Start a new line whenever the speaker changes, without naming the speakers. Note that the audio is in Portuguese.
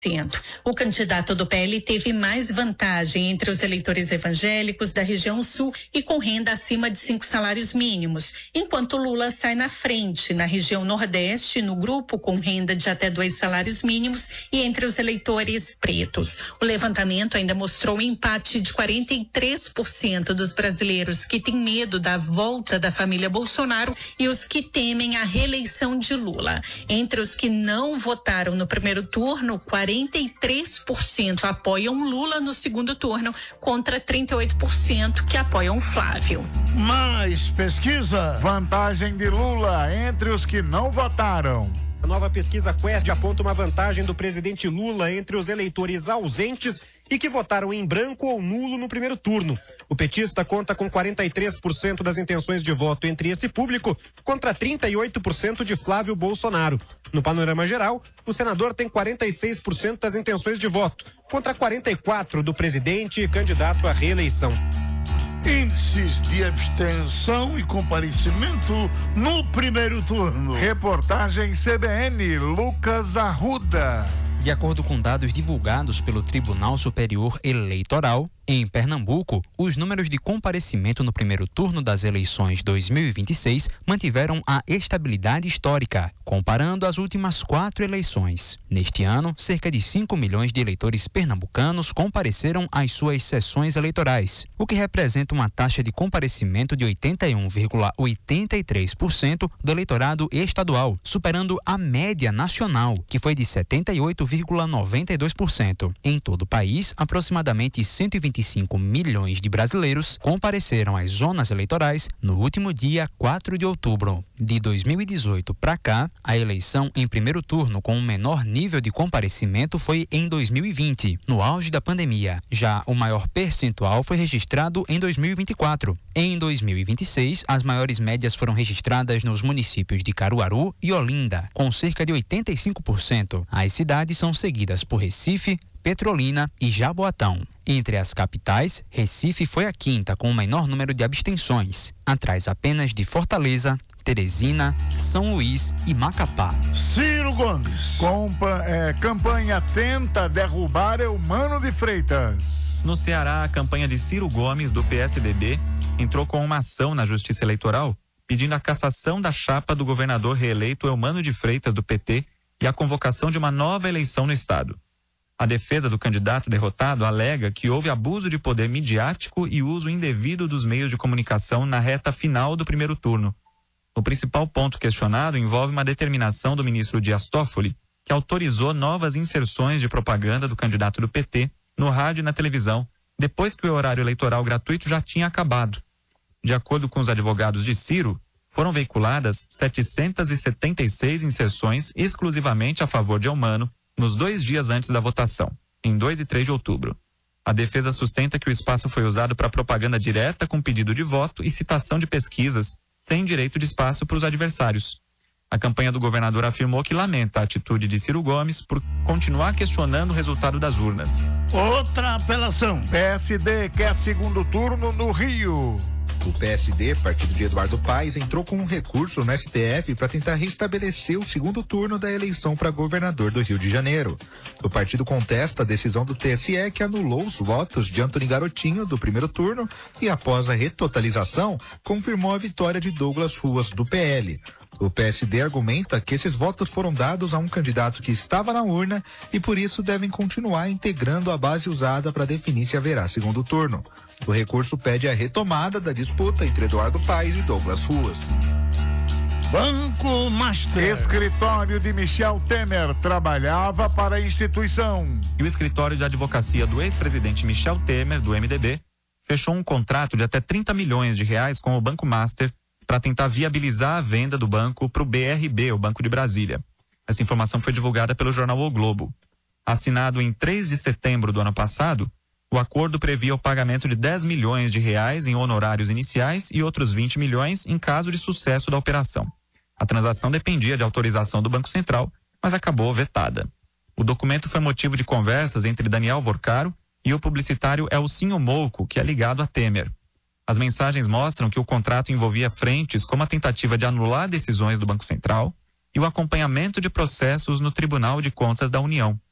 O candidato do PL teve mais vantagem entre os eleitores evangélicos da região sul e com renda acima de 5 salários mínimos, enquanto Lula sai na frente na região nordeste, no grupo com renda de até 2 salários mínimos e entre os eleitores pretos. O levantamento ainda mostrou um empate de 43% dos brasileiros que têm medo da volta da família Bolsonaro e os que temem a reeleição de Lula. Entre os que não votaram no primeiro turno, 43% apoiam Lula no segundo turno, contra 38% que apoiam Flávio.
Mais pesquisa. Vantagem de Lula entre os que não votaram.
A nova pesquisa Quest aponta uma vantagem do presidente Lula entre os eleitores ausentes e que votaram em branco ou nulo no primeiro turno. O petista conta com 43% das intenções de voto entre esse público, contra 38% de Flávio Bolsonaro. No panorama geral, o senador tem 46% das intenções de voto, contra 44% do presidente e candidato à reeleição.
Índices de abstenção e comparecimento no primeiro turno. Reportagem CBN, Lucas Arruda.
De acordo com dados divulgados pelo Tribunal Superior Eleitoral, em Pernambuco, os números de comparecimento no primeiro turno das eleições 2026 mantiveram a estabilidade histórica, comparando as últimas 4 eleições. Neste ano, cerca de 5 milhões de eleitores pernambucanos compareceram às suas sessões eleitorais, o que representa uma taxa de comparecimento de 81,83% do eleitorado estadual, superando a média nacional, que foi de 78,92%. Em todo o país, aproximadamente 125 milhões de brasileiros compareceram às zonas eleitorais no último dia 4 de outubro. De 2018 para cá, a eleição em primeiro turno com um menor nível de comparecimento foi em 2020, no auge da pandemia. Já o maior percentual foi registrado em 2024. Em 2026, as maiores médias foram registradas nos municípios de Caruaru e Olinda, com cerca de 85%. As cidades são seguidas por Recife, Petrolina e Jaboatão. Entre as capitais, Recife foi a quinta com o menor número de abstenções, atrás apenas de Fortaleza, Teresina, São Luís e Macapá.
Ciro Gomes. Campanha tenta derrubar Eumano de Freitas.
No Ceará, a campanha de Ciro Gomes, do PSDB, entrou com uma ação na Justiça Eleitoral pedindo a cassação da chapa do governador reeleito Eumano de Freitas, do PT, e a convocação de uma nova eleição no estado. A defesa do candidato derrotado alega que houve abuso de poder midiático e uso indevido dos meios de comunicação na reta final do primeiro turno. O principal ponto questionado envolve uma determinação do ministro Dias Toffoli, que autorizou novas inserções de propaganda do candidato do PT no rádio e na televisão, depois que o horário eleitoral gratuito já tinha acabado. De acordo com os advogados de Ciro, foram veiculadas 776 inserções exclusivamente a favor de Eumano, nos 2 dias antes da votação, em 2 e 3 de outubro. A defesa sustenta que o espaço foi usado para propaganda direta com pedido de voto e citação de pesquisas, sem direito de espaço para os adversários. A campanha do governador afirmou que lamenta a atitude de Ciro Gomes por continuar questionando o resultado das urnas.
Outra apelação. PSD quer segundo turno no Rio.
O PSD, partido de Eduardo Paes, entrou com um recurso no STF para tentar restabelecer o segundo turno da eleição para governador do Rio de Janeiro. O partido contesta a decisão do TSE que anulou os votos de Antony Garotinho do primeiro turno e, após a retotalização, confirmou a vitória de Douglas Ruas do PL. O PSD argumenta que esses votos foram dados a um candidato que estava na urna e por isso devem continuar integrando a base usada para definir se haverá segundo turno. O recurso pede a retomada da disputa entre Eduardo Paes e Douglas Ruas.
Banco Master. Escritório de Michel Temer trabalhava para a instituição.
E o escritório de advocacia do ex-presidente Michel Temer, do MDB, fechou um contrato de até 30 milhões de reais com o Banco Master para tentar viabilizar a venda do banco para o BRB, o Banco de Brasília. Essa informação foi divulgada pelo jornal O Globo. Assinado em 3 de setembro do ano passado, o acordo previa o pagamento de 10 milhões de reais em honorários iniciais e outros 20 milhões em caso de sucesso da operação. A transação dependia de autorização do Banco Central, mas acabou vetada. O documento foi motivo de conversas entre Daniel Vorcaro e o publicitário Elcinho Mouco, que é ligado a Temer. As mensagens mostram que o contrato envolvia frentes como a tentativa de anular decisões do Banco Central e o acompanhamento de processos no Tribunal de Contas da União.